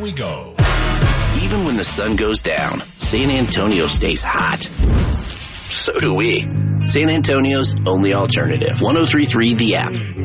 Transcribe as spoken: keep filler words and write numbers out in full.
we go. Even when the sun goes down, San Antonio stays hot. So do we. San Antonio's only alternative. one oh three point three The App.